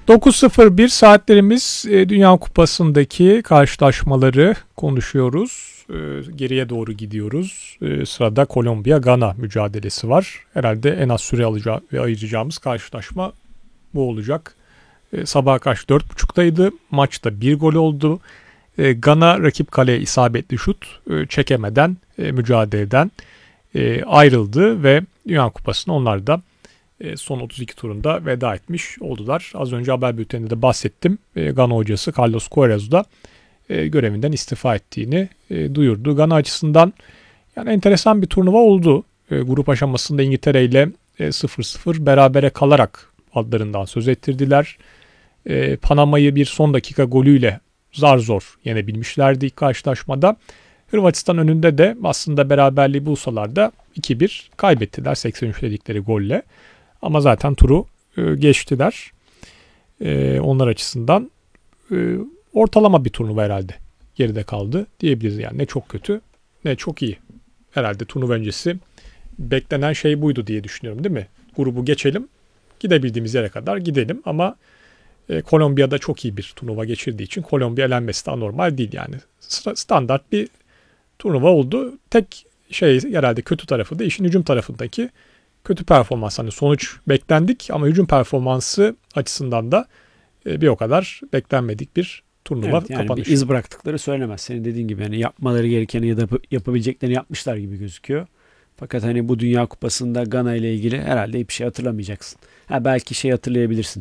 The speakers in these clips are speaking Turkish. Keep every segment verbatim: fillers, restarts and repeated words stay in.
dokuz sıfır bir saatlerimiz e, Dünya Kupası'ndaki karşılaşmaları konuşuyoruz. E, geriye doğru gidiyoruz. E, sırada Kolombiya-Gana mücadelesi var. Herhalde en az süre alacağı ve ayıracağımız karşılaşma bu olacak. E, sabaha karşı dört buçuktaydı. Maçta bir gol oldu. E, Gana rakip kaleye isabetli şut e, çekemeden e, mücadeleden e, ayrıldı ve Dünya Kupası'nı onlar da son otuz iki turunda veda etmiş oldular. Az önce haber bülteninde de bahsettim. Gana hocası Carlos Queiroz da görevinden istifa ettiğini duyurdu. Gana açısından yani enteresan bir turnuva oldu. Grup aşamasında İngiltere ile sıfır sıfır berabere kalarak adlarından söz ettirdiler. Panama'yı bir son dakika golüyle zar zor yenebilmişlerdi ilk karşılaşmada. Hırvatistan önünde de aslında beraberliği bulsalar da iki bir kaybettiler seksen üç dedikleri golle. Ama zaten turu e, geçtiler. E, onlar açısından e, ortalama bir turnuva herhalde geride kaldı diyebiliriz. Yani ne çok kötü ne çok iyi. Herhalde turnuva öncesi beklenen şey buydu diye düşünüyorum, değil mi? Grubu geçelim, gidebildiğimiz yere kadar gidelim ama e, Kolombiya'da çok iyi bir turnuva geçirdiği için Kolombiya elenmesi de anormal değil yani. Standart bir turnuva oldu. Tek şey herhalde kötü tarafı da işin hücum tarafındaki kötü performans. Hani sonuç beklendik ama hücum performansı açısından da bir o kadar beklenmedik bir turnuva evet, yani kapanışı. Bir iz bıraktıkları söylemez. Senin dediğin gibi yani yapmaları gerekeni ya da yapabileceklerini yapmışlar gibi gözüküyor. Fakat hani bu Dünya Kupası'nda Gana ile ilgili herhalde hiçbir şey hatırlamayacaksın. Ha belki şey hatırlayabilirsin.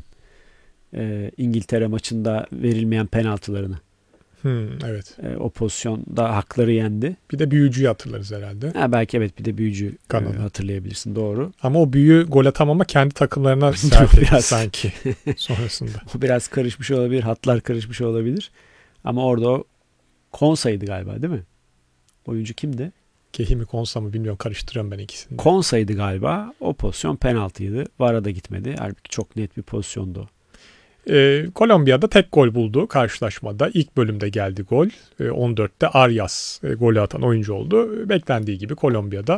Ee, İngiltere maçında verilmeyen penaltılarını. Hmm, evet. E, o pozisyonda hakları yendi. Bir de büyücüyü hatırlarız herhalde. Ha, belki evet bir de büyücü e, hatırlayabilirsin, doğru. Ama o büyü gol atamama kendi takımlarına serpildi sanki sonrasında. O biraz karışmış olabilir, hatlar karışmış olabilir. Ama orada o Konsa'ydı galiba, değil mi? Oyuncu kimdi? Kehi mi Konsa mı bilmiyorum, karıştırıyorum ben ikisini. Konsa'ydı galiba. O pozisyon penaltıydı. V A R'a da gitmedi. Halbuki çok net bir pozisyondu o. Ee, Kolombiya'da tek gol buldu karşılaşmada. İlk bölümde geldi gol. Ee, on dörtte Arias e, golü atan oyuncu oldu. Beklendiği gibi Kolombiya'da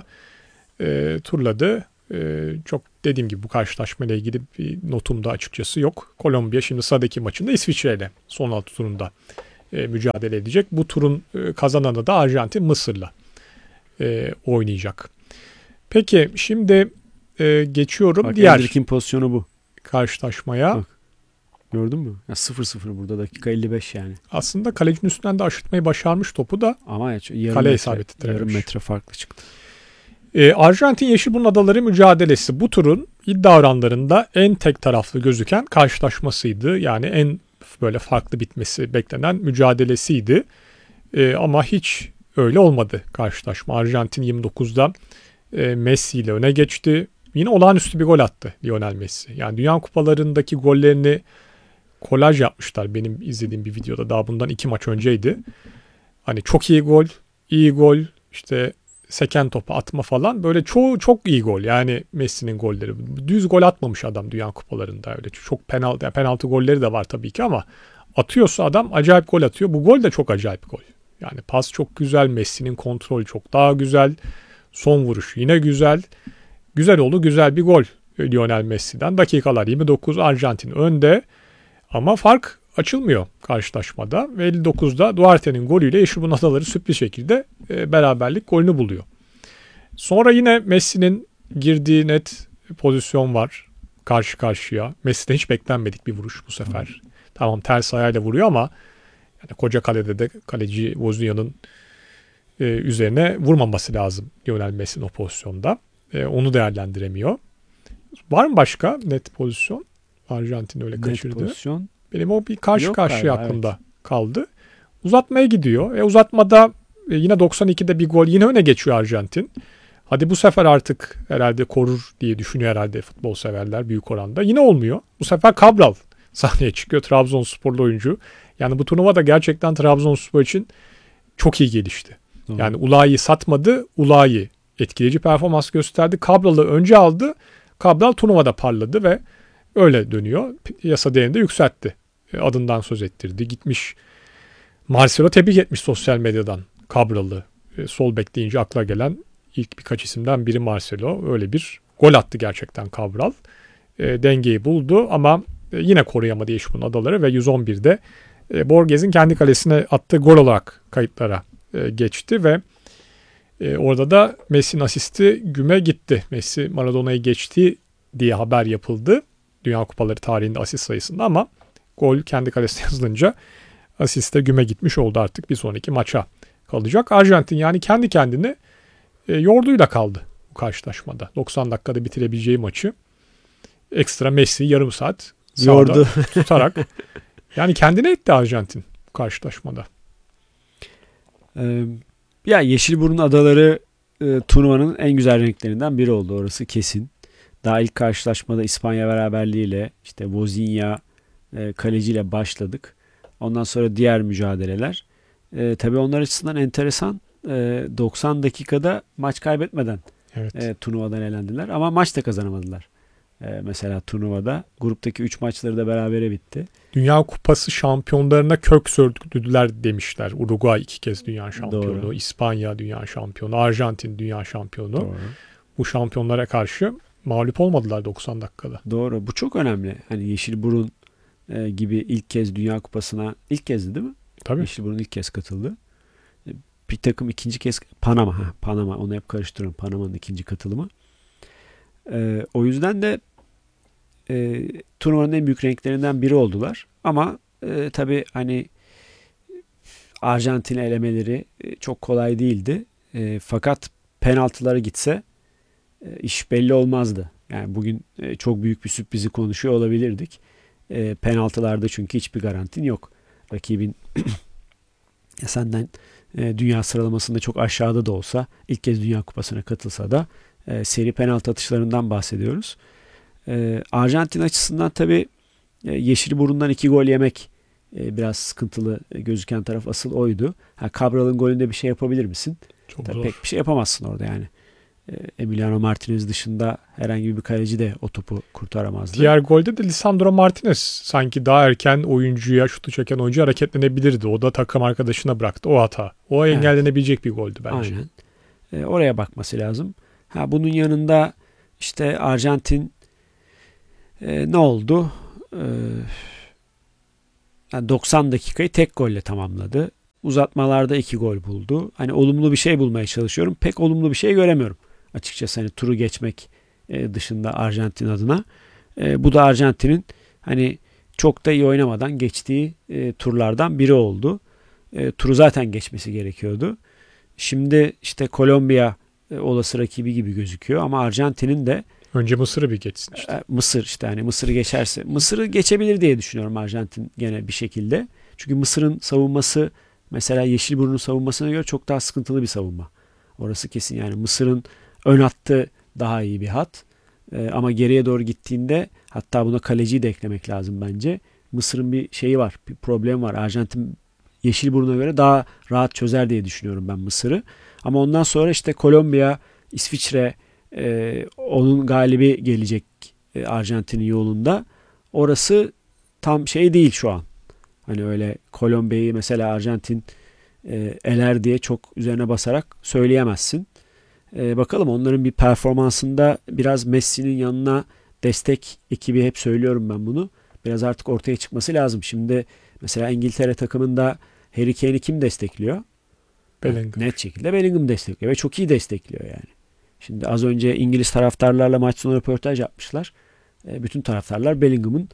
e, turladı. E, çok dediğim gibi bu karşılaşmayla ilgili bir notum da açıkçası yok. Kolombiya şimdi sıradaki maçında İsviçre ile son altı turunda e, mücadele edecek. Bu turun e, kazananı da Arjantin Mısır'la e, oynayacak. Peki şimdi e, geçiyorum Bak, diğer Endrick'in pozisyonu bu. Karşılaşmaya. Bak. Gördün mü? Ya sıfır sıfır burada, dakika elli beş yani. Aslında kalecinin üstünden de aşırtmayı başarmış topu da ama ya, yarım kale metre, isabeti yarım metre farklı çıktı. Ee, Arjantin Yeşilburun Adaları mücadelesi bu turun iddia oranlarında en tek taraflı gözüken karşılaşmasıydı. Yani en böyle farklı bitmesi beklenen mücadelesiydi. Ee, ama hiç öyle olmadı karşılaşma. Arjantin yirmi dokuzda e, Messi ile öne geçti. Yine olağanüstü bir gol attı Lionel Messi. Yani Dünya Kupalarındaki gollerini kolaj yapmışlar benim izlediğim bir videoda. Daha bundan iki maç önceydi. Hani çok iyi gol, iyi gol, işte seken topu atma falan. Böyle çoğu çok iyi gol. Yani Messi'nin golleri. Düz gol atmamış adam Dünya Kupalarında. Öyle çok penaltı, yani penaltı golleri de var tabii ki ama atıyorsa adam acayip gol atıyor. Bu gol de çok acayip gol. Yani pas çok güzel. Messi'nin kontrolü çok daha güzel. Son vuruş yine güzel. Güzel oldu. Güzel bir gol Lionel Messi'den. Dakikalar yirmi dokuz, Arjantin önde. Ama fark açılmıyor karşılaşmada. Ve elli dokuzda Duarte'nin golüyle Yeşilburun Adaları sürpriz şekilde e, beraberlik golünü buluyor. Sonra yine Messi'nin girdiği net pozisyon var. Karşı karşıya. Messi'den hiç beklenmedik bir vuruş bu sefer. Tamam, ters ayağıyla vuruyor ama yani koca kalede de kaleci Wozniak'ın e, üzerine vurmaması lazım Lionel Messi'nin o pozisyonda. E, onu değerlendiremiyor. Var mı başka net pozisyon? Arjantin öyle kaçırdı. Net pozisyon. Benim o bir karşı Yok karşıya galiba, aklımda evet. kaldı. Uzatmaya gidiyor. E, uzatmada e, yine doksan ikide bir gol, yine öne geçiyor Arjantin. Hadi bu sefer artık herhalde korur diye düşünüyor herhalde futbol severler büyük oranda. Yine olmuyor. Bu sefer Cabral sahneye çıkıyor, Trabzonsporlu oyuncu. Yani bu turnuvada gerçekten Trabzonspor için çok iyi gelişti. Doğru. Yani Ulayi'yi satmadı. Ulayi etkileyici performans gösterdi. Cabral'ı önce aldı. Cabral turnuvada parladı ve öyle dönüyor. Yasa değerini de yükseltti. Adından söz ettirdi. Gitmiş Marcelo tebrik etmiş sosyal medyadan Cabral'ı. Sol bek deyince akla gelen ilk birkaç isimden biri Marcelo. Öyle bir gol attı gerçekten Cabral. E, dengeyi buldu ama e, yine koruyamadı Yeşilburun adaları ve yüz on birde e, Borges'in kendi kalesine attığı gol olarak kayıtlara e, geçti ve e, orada da Messi'nin asisti güme gitti. Messi Maradona'yı geçti diye haber yapıldı Dünya Kupaları tarihinde asist sayısında ama gol kendi kalesine yazılınca asiste güme gitmiş oldu, artık bir sonraki maça kalacak. Arjantin yani kendi kendine e, yorduyla kaldı bu karşılaşmada. doksan dakikada bitirebileceği maçı ekstra Messi yarım saat yordu tutarak yani kendine etti Arjantin bu karşılaşmada. Ee, ya Yeşilburun adaları e, turnuvanın en güzel renklerinden biri oldu, orası kesin. Daha ilk karşılaşmada İspanya beraberliğiyle işte Vozinha e, kaleciyle başladık. Ondan sonra diğer mücadeleler. E, tabii onlar açısından enteresan. E, doksan dakikada maç kaybetmeden evet. e, turnuvadan elendiler. Ama maç da kazanamadılar. E, mesela turnuvada gruptaki üç maçları da berabere bitti. Dünya Kupası şampiyonlarına kök söktürdüler demişler. Uruguay iki kez dünya şampiyonu, Doğru. İspanya dünya şampiyonu, Arjantin dünya şampiyonu. Doğru. Bu şampiyonlara karşı mağlup olmadılar doksan dakikada. Doğru. Bu çok önemli. Hani Yeşilburun e, gibi ilk kez Dünya Kupası'na ilk kezdi değil mi? Tabii. Yeşilburun ilk kez katıldı. E, bir takım ikinci kez Panama. Ha, Panama. Onu hep karıştırıyorum. Panama'nın ikinci katılımı. E, o yüzden de e, turnuvanın en büyük renklerinden biri oldular. Ama e, tabii hani Arjantin'i elemeleri e, çok kolay değildi. E, fakat penaltılara gitse e, iş belli olmazdı. Yani bugün e, çok büyük bir sürprizi konuşuyor olabilirdik. E, penaltılarda çünkü hiçbir garantin yok. Rakibin senden e, dünya sıralamasında çok aşağıda da olsa, ilk kez Dünya Kupası'na katılsa da e, seri penaltı atışlarından bahsediyoruz. E, Arjantin açısından tabii e, Yeşilburun'dan iki gol yemek e, biraz sıkıntılı gözüken taraf asıl oydu. Ha, Cabral'ın golünde bir şey yapabilir misin? Çok tabii zor. Pek bir şey yapamazsın orada yani. Emiliano Martinez dışında herhangi bir kaleci de o topu kurtaramazdı. Diğer golde de Lisandro Martinez sanki daha erken oyuncuya, şutu çeken oyuncu hareketlenebilirdi. O da takım arkadaşına bıraktı o hata. O evet. engellenebilecek bir goldü bence. Aynen. E, oraya bakması lazım. Ha, bunun yanında işte Arjantin e, ne oldu? E, yani doksan dakikayı tek golle tamamladı. Uzatmalarda iki gol buldu. Hani olumlu bir şey bulmaya çalışıyorum. Pek olumlu bir şey göremiyorum. Açıkçası hani turu geçmek dışında Arjantin adına. Bu da Arjantin'in hani çok da iyi oynamadan geçtiği turlardan biri oldu. Turu zaten geçmesi gerekiyordu. Şimdi işte Kolombiya olası rakibi gibi gözüküyor ama Arjantin'in de önce Mısır'ı bir geçsin işte. Mısır işte hani Mısır'ı geçerse Mısır'ı geçebilir diye düşünüyorum Arjantin gene bir şekilde. Çünkü Mısır'ın savunması mesela Yeşilburun'un savunmasına göre çok daha sıkıntılı bir savunma. Orası kesin yani Mısır'ın ön hattı daha iyi bir hat. Ee, ama geriye doğru gittiğinde hatta buna kaleciyi de eklemek lazım bence. Mısır'ın bir şeyi var, bir problem var. Arjantin Yeşilburun'a göre daha rahat çözer diye düşünüyorum ben Mısır'ı. Ama ondan sonra işte Kolombiya, İsviçre e, onun galibi gelecek e, Arjantin'in yolunda. Orası tam şey değil şu an. Hani öyle Kolombiya'yı mesela Arjantin e, eler diye çok üzerine basarak söyleyemezsin. E, bakalım onların bir performansında biraz Messi'nin yanına destek ekibi, hep söylüyorum ben bunu. Biraz artık ortaya çıkması lazım. Şimdi mesela İngiltere takımında Harry Kane'i kim destekliyor? Bellingham. Net şekilde Bellingham destekliyor ve çok iyi destekliyor yani. Şimdi az önce İngiliz taraftarlarla maç sonu röportaj yapmışlar. E, bütün taraftarlar Bellingham'ın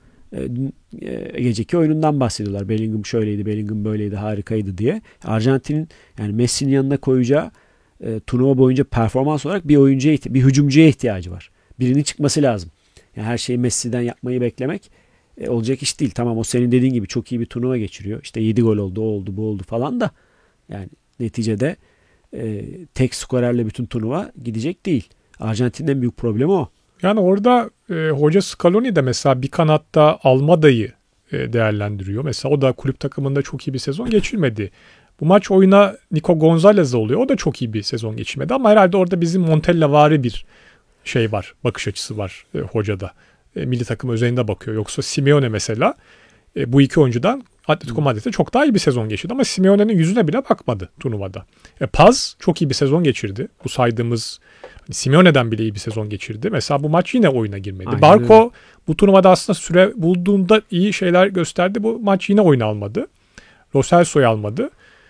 e, geceki oyunundan bahsediyorlar. Bellingham şöyleydi, Bellingham böyleydi, harikaydı diye. Arjantin'in yani Messi'nin yanına koyacağı e, turnuva boyunca performans olarak bir oyuncuya, bir hücumcuya ihtiyacı var. Birinin çıkması lazım. Yani her şeyi Messi'den yapmayı beklemek e, olacak iş değil. Tamam, o senin dediğin gibi çok iyi bir turnuva geçiriyor. İşte yedi gol oldu, o oldu, bu oldu falan da yani neticede e, tek skorerle bütün turnuva gidecek değil. Arjantin'in en büyük problemi o. Yani orada e, hoca Scaloni de mesela bir kanatta Almada'yı e, değerlendiriyor. Mesela o da kulüp takımında çok iyi bir sezon geçirmedi. Bu maç oyuna Nico Gonzalez oluyor. O da çok iyi bir sezon geçirmedi ama herhalde orada bizim Montella-vari bir şey var, bakış açısı var e, hocada. E, milli takım özelinde bakıyor. Yoksa Simeone mesela E, bu iki oyuncudan Atletico Madrid'de çok daha iyi bir sezon geçirdi ama Simeone'nin yüzüne bile bakmadı turnuvada. E, Paz çok iyi bir sezon geçirdi. Bu saydığımız hani Simeone'den bile iyi bir sezon geçirdi. Mesela bu maç yine oyuna girmedi. Aynen Barco öyle. bu turnuvada aslında süre bulduğunda iyi şeyler gösterdi. Bu maç yine oyuna almadı. Lo Celso'yu almadı.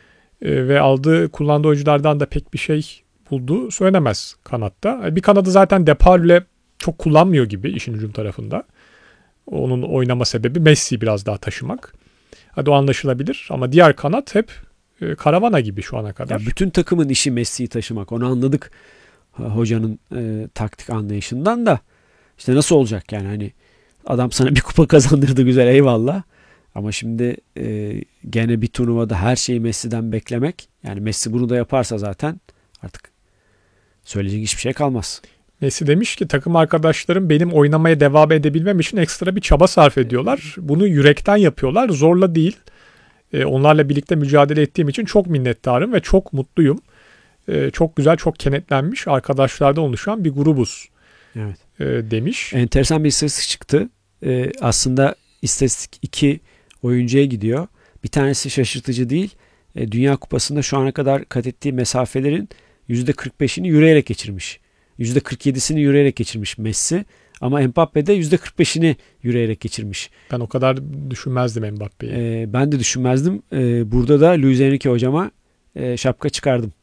E, ve aldığı kullandığı oyunculardan da pek bir şey bulduğu söylenemez kanatta. E, bir kanadı zaten Depay'le çok kullanmıyor gibi işin hücum tarafında. Onun oynama sebebi Messi'yi biraz daha taşımak. Hadi o anlaşılabilir ama diğer kanat hep e, karavana gibi şu ana kadar. Ya bütün takımın işi Messi'yi taşımak. Onu anladık hocanın e, taktik anlayışından da. İşte nasıl olacak yani hani adam sana bir kupa kazandırdı güzel eyvallah. Ama şimdi e, gene bir turnuvada her şeyi Messi'den beklemek. Yani Messi bunu da yaparsa zaten artık söyleyecek hiçbir şey kalmaz. Messi demiş ki takım arkadaşlarım benim oynamaya devam edebilmem için ekstra bir çaba sarf ediyorlar. Bunu yürekten yapıyorlar. Zorla değil. E, onlarla birlikte mücadele ettiğim için çok minnettarım ve çok mutluyum. E, çok güzel, çok kenetlenmiş arkadaşlardan oluşan bir grubuz Evet. e, demiş. Enteresan bir istatistik çıktı. E, aslında istatistik iki oyuncuya gidiyor. Bir tanesi şaşırtıcı değil. E, Dünya Kupası'nda şu ana kadar kat ettiği mesafelerin yüzde kırk beşini yürüyerek geçirmiş. yüzde kırk yedisini yürüyerek geçirmiş Messi. Ama Mbappe de yüzde kırk beşini yürüyerek geçirmiş. Ben o kadar düşünmezdim Mbappe'yi. E, ben de düşünmezdim. E, burada da Luis Enrique hocama e, şapka çıkardım.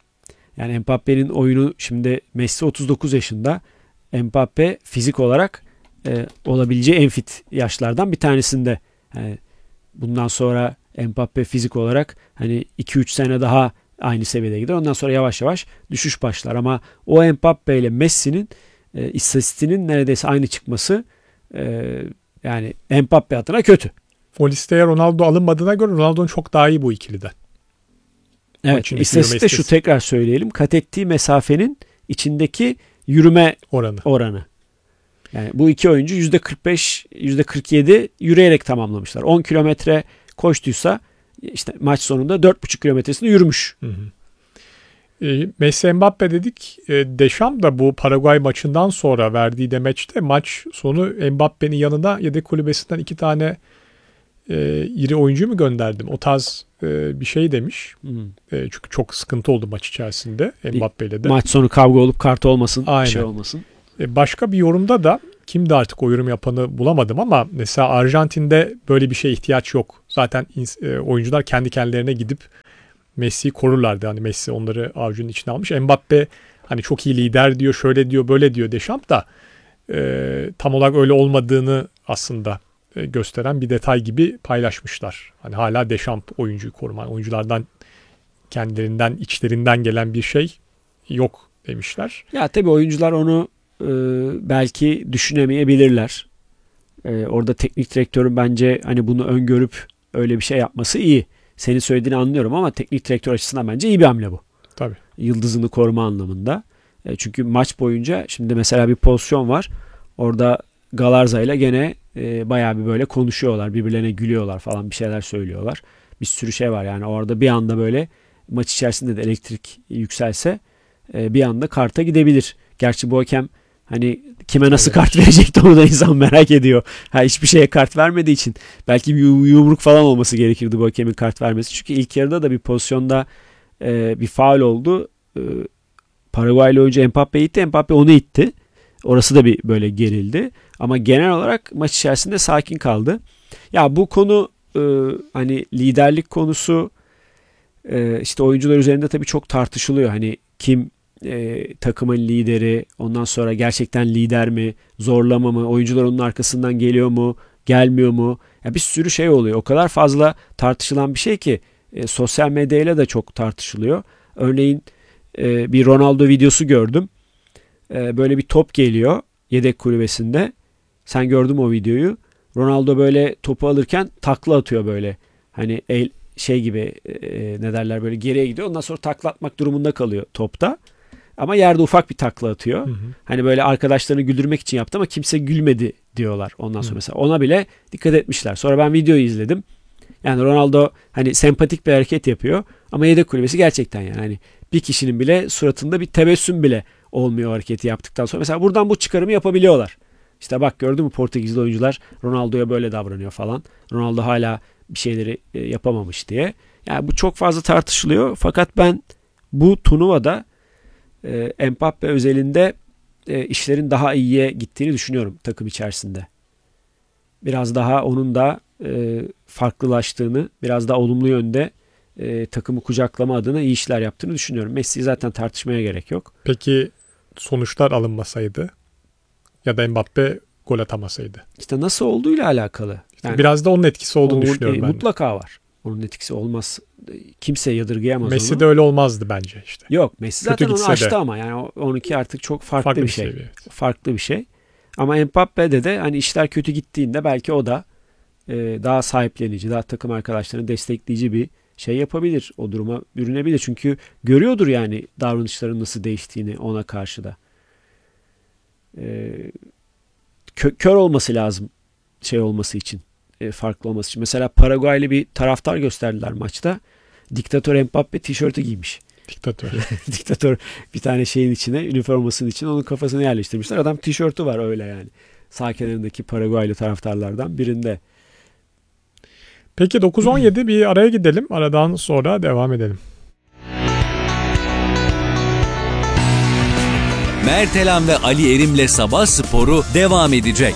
Yani Mbappe'nin oyunu şimdi Messi otuz dokuz yaşında. Mbappe fizik olarak e, olabileceği en fit yaşlardan bir tanesinde. Yani bundan sonra Mbappe fizik olarak hani iki üç sene daha aynı seviyede gider. Ondan sonra yavaş yavaş düşüş başlar. Ama o Mbappe ile Messi'nin e, istatistiğinin neredeyse aynı çıkması e, yani Mbappe adına kötü. O listeye Ronaldo alınmadığına göre Ronaldo'nun çok daha iyi bu ikiliden. Evet. Maçın İstatistikte şu tekrar söyleyelim. Kat ettiği mesafenin içindeki yürüme oranı. oranı. Yani bu iki oyuncu yüzde kırk beş, yüzde kırk yedi yürüyerek tamamlamışlar. on kilometre koştuysa işte maç sonunda dört buçuk kilometresini yürümüş. Hı hı. E, Messi Mbappe dedik. E, Deschamps da bu Paraguay maçından sonra verdiği demeçte maç sonu Mbappe'nin yanına yedek kulübesinden iki tane e, iri oyuncu mu gönderdim? O tarz e, bir şey demiş. Hı. E, çünkü çok sıkıntı oldu maç içerisinde Mbappe'yle de. Maç sonu kavga olup kart olmasın, Aynen. bir şey olmasın. E, başka bir yorumda da kimdi artık o yorum yapanı bulamadım ama mesela Arjantin'de böyle bir şeye ihtiyaç yok. Zaten e, oyuncular kendi kendilerine gidip Messi'yi korurlardı. Hani Messi onları avucunun içine almış. Mbappe hani çok iyi lider diyor, şöyle diyor, böyle diyor Deschamps da e, tam olarak öyle olmadığını aslında e, gösteren bir detay gibi paylaşmışlar. Hani hala Deschamps oyuncuyu koruman, oyunculardan kendilerinden, içlerinden gelen bir şey yok demişler. Ya tabii oyuncular onu e, belki düşünemeyebilirler. E, orada teknik direktörün bence hani bunu öngörüp öyle bir şey yapması iyi. Senin söylediğini anlıyorum ama teknik direktör açısından bence iyi bir hamle bu. Tabii. Yıldızını koruma anlamında. E, çünkü maç boyunca şimdi mesela bir pozisyon var. Orada Galarza ile gene e, bayağı bir böyle konuşuyorlar. Birbirlerine gülüyorlar falan bir şeyler söylüyorlar. Bir sürü şey var yani orada bir anda böyle maç içerisinde de elektrik yükselse e, bir anda karta gidebilir. Gerçi bu hakem hani kime nasıl evet. kart verecekti onu da insan merak ediyor. Ha, hiçbir şeye kart vermediği için belki bir yumruk falan olması gerekirdi bu hakemin kart vermesi. Çünkü ilk yarıda da bir pozisyonda e, bir faul oldu. E, Paraguaylı oyuncu Mbappe'yi itti. Mbappe onu itti. Orası da bir böyle gerildi. Ama genel olarak maç içerisinde sakin kaldı. Ya bu konu e, hani liderlik konusu e, işte oyuncular üzerinde tabii çok tartışılıyor. Hani kim e, takımın lideri, ondan sonra gerçekten lider mi, zorlama mı, oyuncular onun arkasından geliyor mu, gelmiyor mu? Ya bir sürü şey oluyor. O kadar fazla tartışılan bir şey ki e, sosyal medyayla da çok tartışılıyor. Örneğin e, bir Ronaldo videosu gördüm. E, böyle bir top geliyor yedek kulübesinde. Sen gördün mü o videoyu? Ronaldo böyle topu alırken takla atıyor böyle. Hani el, şey gibi e, ne derler böyle geriye gidiyor. Ondan sonra takla atmak durumunda kalıyor topta. Ama yerde ufak bir takla atıyor. Hı hı. Hani böyle arkadaşlarını güldürmek için yaptı ama kimse gülmedi diyorlar. Ondan sonra hı. mesela ona bile dikkat etmişler. Sonra ben videoyu izledim. Yani Ronaldo hani sempatik bir hareket yapıyor. Ama yedek kulübesi gerçekten yani hani bir kişinin bile suratında bir tebessüm bile olmuyor o hareketi yaptıktan sonra. Mesela buradan bu çıkarımı yapabiliyorlar. İşte bak gördün mü Portekizli oyuncular Ronaldo'ya böyle davranıyor falan. Ronaldo hala bir şeyleri e, yapamamış diye. Yani bu çok fazla tartışılıyor. Fakat ben bu turnuvada e, Mbappe özelinde e, işlerin daha iyiye gittiğini düşünüyorum takım içerisinde. Biraz daha onun da e, farklılaştığını, biraz daha olumlu yönde e, takımı kucaklama adına iyi işler yaptığını düşünüyorum. Messi zaten tartışmaya gerek yok. Peki sonuçlar alınmasaydı ya da Mbappe gol atamasaydı? İşte nasıl olduğuyla alakalı. Yani biraz da onun etkisi olduğunu onun, düşünüyorum e, ben. Mutlaka var. Onun etkisi olmaz. Kimse yadırgayamaz Messi onu. de öyle olmazdı bence işte. Yok, Messi zaten Kötü onu gitse aştı de. ama yani onunki artık çok farklı, Farklı bir bir şey. seviye, evet. Farklı bir şey. Ama Mbappe'de de hani işler kötü gittiğinde belki o da e, daha sahiplenici, daha takım arkadaşlarını destekleyici bir şey yapabilir. O duruma bürünebilir. Çünkü görüyordur yani davranışların nasıl değiştiğini ona karşı da. E, kö- kör olması lazım şey olması için. E, farklı olması için. Mesela Paraguaylı bir taraftar gösterdiler maçta. Diktatör Mbappe tişörtü giymiş. Diktatör. Diktatör bir tane şeyin içine, üniformasının içine onun kafasını yerleştirmişler. Adam tişörtü var öyle yani. Sağ kenarındaki Paraguaylı taraftarlardan birinde. Peki dokuz on yedi bir araya gidelim. Aradan sonra devam edelim. Mertelan ve Ali Erim'le Sabah Sporu devam edecek.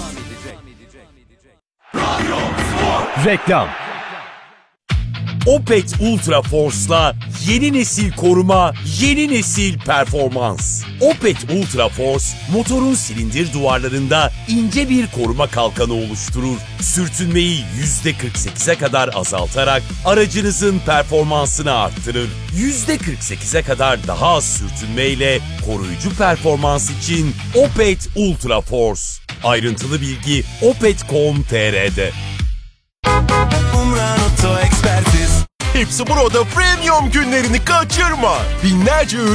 Reklam. Opet Ultra Force'la yeni nesil koruma, yeni nesil performans. Opet Ultra Force, motorun silindir duvarlarında ince bir koruma kalkanı oluşturur. Sürtünmeyi yüzde kırk sekize kadar azaltarak aracınızın performansını arttırır. yüzde kırk sekize kadar daha az sürtünmeyle koruyucu performans için Opet Ultra Force. Ayrıntılı bilgi opet nokta com nokta tr'de. Hepsi burada premium günlerini kaçırma. Binlerce